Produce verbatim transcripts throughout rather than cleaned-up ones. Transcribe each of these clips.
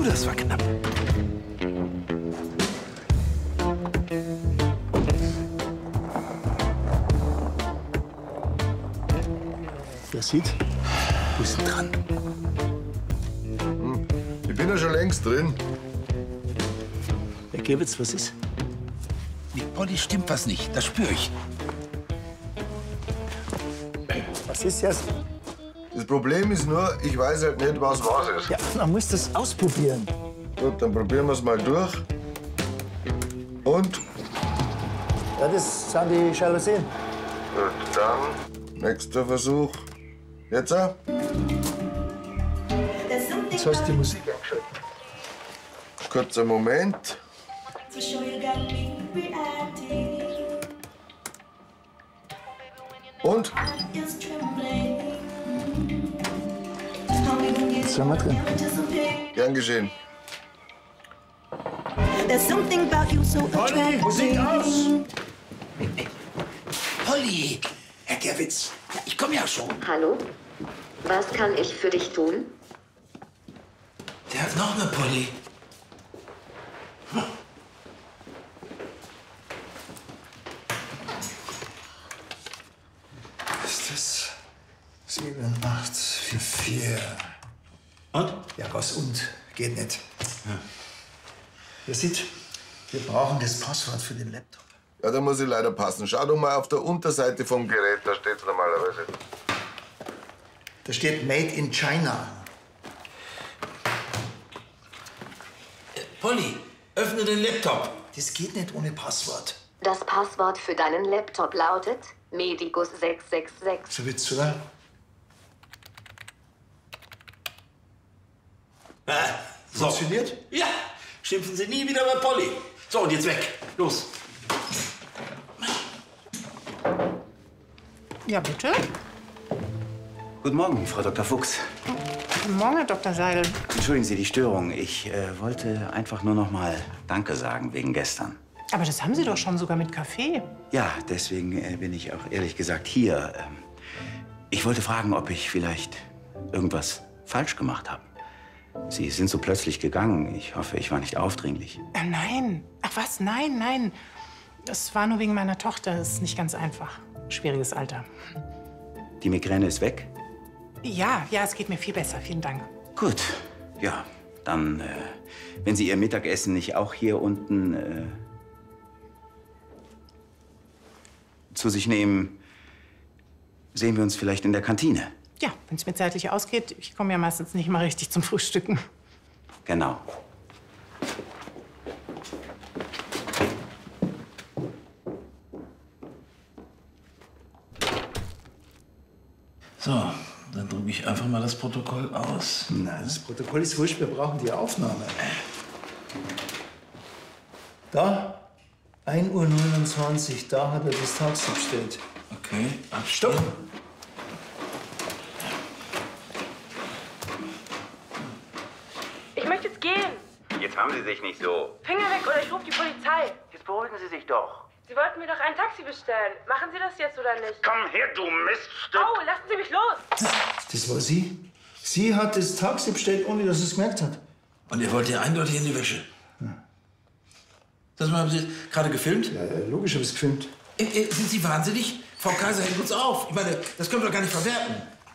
das war knapp. Wer sieht? Wo ist denn dran? Hm. Ich bin ja schon längst drin. Herr Gewitz, was ist? Mit Polly stimmt was nicht, das spüre ich. Was ist jetzt? Das Problem ist nur, ich weiß halt nicht, was was ist. Ja, man muss das ausprobieren. Gut, dann probieren wir es mal durch. Und? Ja, das sind die Jalousien. Gut, dann nächster Versuch. Jetzt auch? Jetzt hast du die Musik angeschaltet. Kurzer Moment. Und? Jetzt sind wir drin. Gern geschehen. Polly, Musik aus! Polly! Herr Gerwitz, ich komme ja schon. Hallo? Was kann ich für dich tun? Der hat noch eine Polly. Hm. Ist das sieben, acht, vier, vier. Und? Ja, was und? Geht nicht. Ja. Ihr seht, wir brauchen das Passwort für den Laptop. Ja, da muss ich leider passen. Schau doch mal auf der Unterseite vom Gerät, da steht's normalerweise. Da steht Made in China. Polly, öffne den Laptop. Das geht nicht ohne Passwort. Das Passwort für deinen Laptop lautet Medicus sechs sechs sechs. So wird's, oder? Äh, so. Funktioniert? Ja, schimpfen Sie nie wieder bei Polly. So, und jetzt weg. Los. Ja, bitte. Guten Morgen, Frau Doktor Fuchs. Guten Morgen, Herr Doktor Seidel. Entschuldigen Sie die Störung. Ich äh, wollte einfach nur noch mal Danke sagen wegen gestern. Aber das haben Sie doch schon sogar mit Kaffee. Ja, deswegen äh, bin ich auch ehrlich gesagt hier. Ähm, ich wollte fragen, ob ich vielleicht irgendwas falsch gemacht habe. Sie sind so plötzlich gegangen. Ich hoffe, ich war nicht aufdringlich. Äh, nein. Ach was, nein, nein. Das war nur wegen meiner Tochter. Das ist nicht ganz einfach. Schwieriges Alter. Die Migräne ist weg? Ja, ja, es geht mir viel besser. Vielen Dank. Gut, ja. Dann, äh, wenn Sie Ihr Mittagessen nicht auch hier unten äh, zu sich nehmen, sehen wir uns vielleicht in der Kantine. Ja, wenn es mir zeitlich ausgeht. Ich komme ja meistens nicht mal richtig zum Frühstücken. Genau. So, dann drücke ich einfach mal das Protokoll aus. Nein, das Protokoll ist wurscht, wir brauchen die Aufnahme. Da, ein Uhr neunundzwanzig, da hat er das Taxi bestellt. Okay, Stopp! Ich möchte jetzt gehen. Jetzt haben Sie sich nicht so. Finger weg oder ich rufe die Polizei. Jetzt beruhigen Sie sich doch. Sie wollten mir doch ein Taxi bestellen. Machen Sie das jetzt oder nicht? Komm her, du Miststück! Au, lassen Sie mich los! Das war sie. Sie hat das Taxi bestellt, ohne dass sie es gemerkt hat. Und ihr wollt ja eindeutig in die Wäsche. Das mal, haben Sie gerade gefilmt? Ja, ja, logisch habe ich es gefilmt. Äh, äh, sind Sie wahnsinnig? Frau Kaiser hält uns auf. Ich meine, das können wir doch gar nicht verwerten.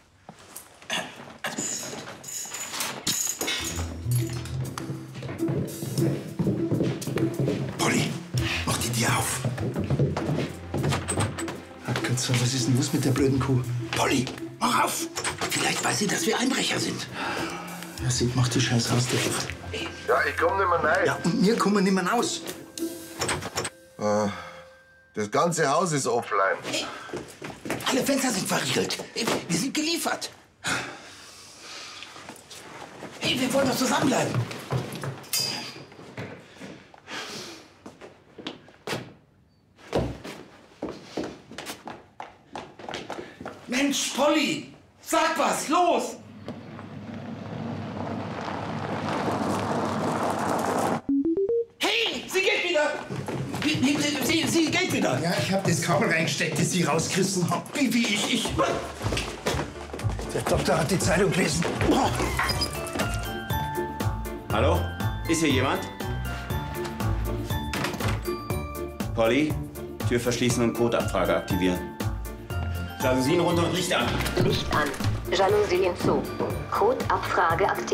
Polly, mach die Tür auf. Hackenzahn, was ist denn los mit der blöden Kuh? Polly, mach auf. Vielleicht weiß sie, dass wir Einbrecher sind. Ja, sie macht die scheiß Haustür auf. Ja, ich komm nicht mehr rein. Ja, und wir kommen nicht mehr raus. Äh, das ganze Haus ist offline. Hey, alle Fenster sind verriegelt. Hey, wir sind geliefert. Hey, wir wollen doch zusammenbleiben. Mensch, Polly, sag was, los! Hey, sie geht wieder! Sie, sie, sie geht wieder! Ja, ich habe das Kabel reingesteckt, das Sie rausgerissen haben. Wie, wie ich, ich... Der Doktor hat die Zeitung gelesen. Hallo? Ist hier jemand? Polly, Tür verschließen und Codeabfrage aktivieren. Jalousien runter und Licht an. Licht an. Jalousien zu. Codeabfrage aktiviert.